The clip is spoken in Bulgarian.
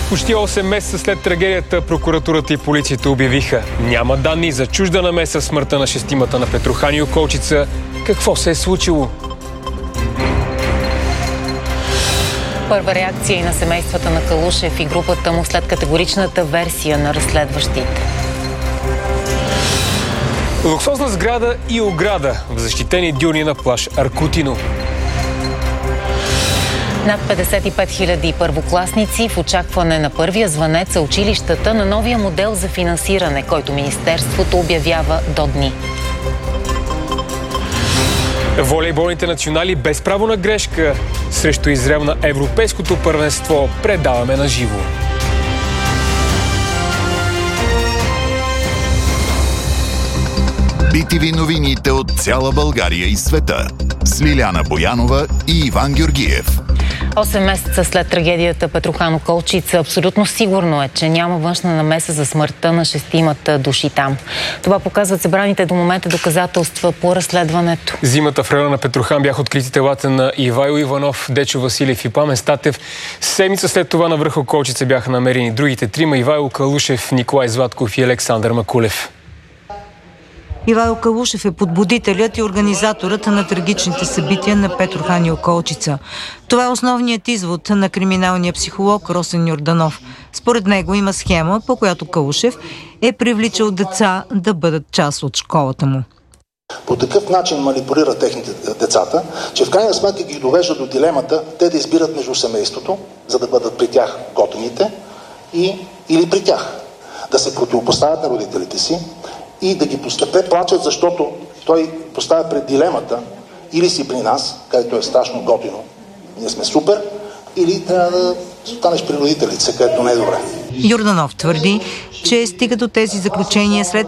Почти 8 месеца след трагедията прокуратурата и полицията обявиха: няма данни за чужда намеса в смъртта на шестимата на Петрохан и околчица. Какво се е случило? Първа реакция и на семействата на Калушев и групата му след категоричната версия на разследващите. Луксозна сграда и ограда в защитени дюни на плаж Аркутино. Над 55 000 първокласници в очакване на първия звънец са училищата на новия модел за финансиране, който Министерството обявява до дни. Волейболните национали без право на грешка срещу Израел на Европейското първенство предаваме на живо. BTV новините от цяла България и света с Лиляна Боянова и Иван Георгиев. 8 месеца след трагедията Петрохан околчица абсолютно сигурно е, че няма външна намеса за смъртта на шестимата души там. Това показват събраните до момента доказателства по разследването. Зимата в района на Петрохан бяха открити телата на Ивайло Иванов, Дечо Василев и Пламен Статев. Седмица след това на връх околчица бяха намерени другите трима: Ивайло Калушев, Николай Златков и Александър Макулев. Ивайло Калушев е подбудителят и организаторът на трагичните събития на Петрохан и околчица. Това е основният извод на криминалния психолог Росен Йорданов. Според него има схема, по която Калушев е привличал деца да бъдат част от школата му. По такъв начин манипулира техните децата, че в крайна сметка ги довежда до дилемата те да избират между семейството, за да бъдат при тях готените, или при тях. Да се противопоставят на родителите си и да ги те плачат, защото той поставя пред дилемата: или си при нас, където е страшно готино, ние сме супер, или трябва да останеш при родителите, където не е добре. Йорданов твърди, че стига до тези заключения след